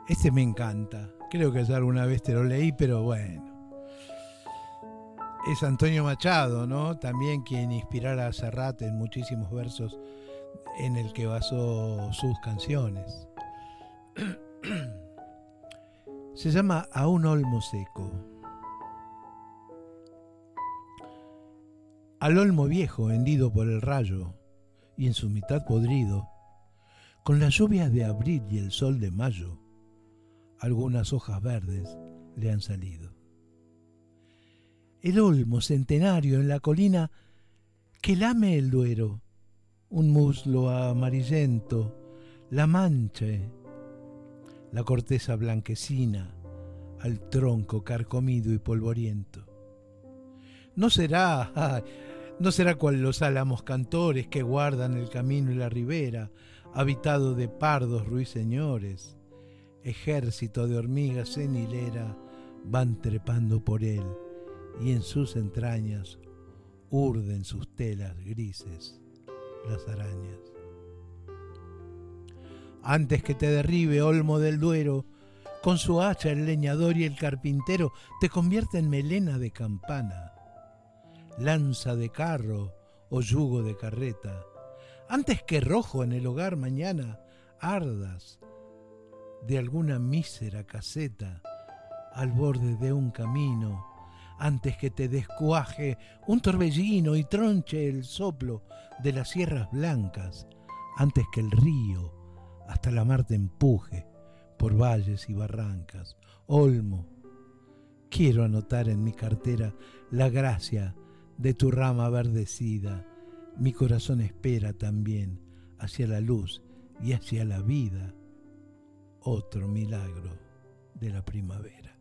Este me encanta. Creo que ya alguna vez te lo leí, pero bueno. Es Antonio Machado, ¿no? También quien inspirara a Serrat en muchísimos versos en el que basó sus canciones. Se llama A un olmo seco. Al olmo viejo hendido por el rayo y en su mitad podrido, con las lluvias de abril y el sol de mayo, algunas hojas verdes le han salido. El olmo centenario en la colina que lame el Duero, un muslo amarillento, la manche, la corteza blanquecina al tronco carcomido y polvoriento. No será cual los álamos cantores que guardan el camino y la ribera, habitado de pardos ruiseñores, ejército de hormigas en hilera van trepando por él y en sus entrañas urden sus telas grises las arañas. Antes que te derribe, olmo del Duero, con su hacha el leñador y el carpintero te convierte en melena de campana, lanza de carro o yugo de carreta. Antes que rojo en el hogar mañana ardas de alguna mísera caseta al borde de un camino, antes que te descuaje un torbellino y tronche el soplo de las sierras blancas, antes que el río hasta la mar te empuje por valles y barrancas. Olmo, quiero anotar en mi cartera la gracia de tu rama verdecida. Mi corazón espera también hacia la luz y hacia la vida otro milagro de la primavera.